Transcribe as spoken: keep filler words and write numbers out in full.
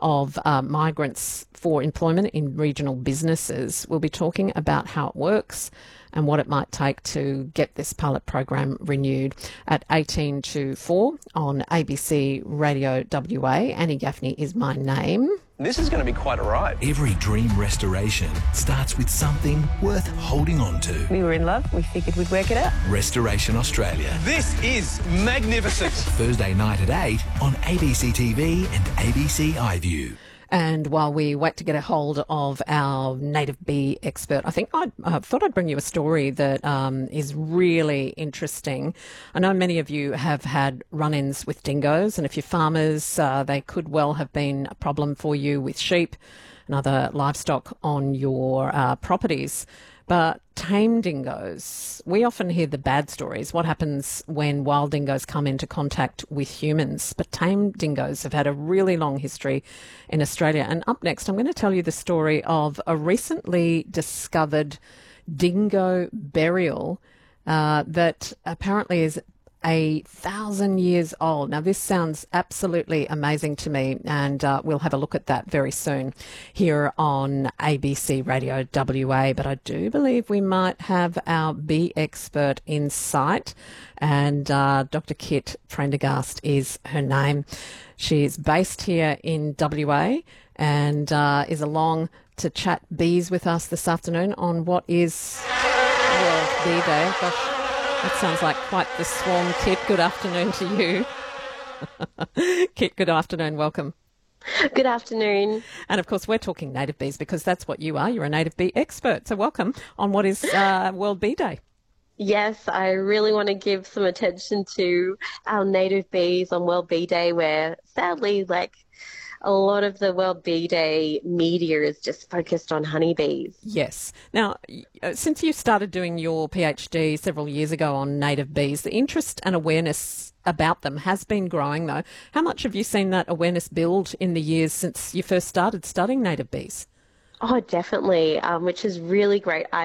of uh, migrants for employment in regional businesses. We'll be talking about how it works and what it might take to get this pilot program renewed at eighteen to four on A B C Radio W A. Annie Gaffney is my name. This is going to be quite a ride. Every dream restoration starts with something worth holding on to. We were in love. We figured we'd work it out. Restoration Australia. This is magnificent. Thursday night at eight on A B C T V and A B C iView. And while we wait to get a hold of our native bee expert, I think I uh, thought I'd bring you a story that um, is really interesting. I know many of you have had run-ins with dingoes, and if you're farmers, uh, they could well have been a problem for you with sheep and other livestock on your uh, properties. But tame dingoes, we often hear the bad stories, what happens when wild dingoes come into contact with humans. But tame dingoes have had a really long history in Australia. And up next, I'm going to tell you the story of a recently discovered dingo burial uh, that apparently is a thousand years old. Now, this sounds absolutely amazing to me, and uh, we'll have a look at that very soon here on A B C Radio W A. But I do believe we might have our bee expert in sight, and uh, Doctor Kit Prendergast is her name. She's based here in W A and uh, is along to chat bees with us this afternoon on what is World Bee Day. Gosh, that sounds like quite the swarm, Kit. Good afternoon to you. Kit, good afternoon. Welcome. Good afternoon. And, of course, we're talking native bees because that's what you are. You're a native bee expert. So welcome on what is uh, World Bee Day. Yes, I really want to give some attention to our native bees on World Bee Day, where sadly, like, a lot of the World Bee Day media is just focused on honeybees. Yes. Now, since you started doing your PhD several years ago on native bees, the interest and awareness about them has been growing, though. How much have you seen that awareness build in the years since you first started studying native bees? Oh, definitely, um, which is really great. I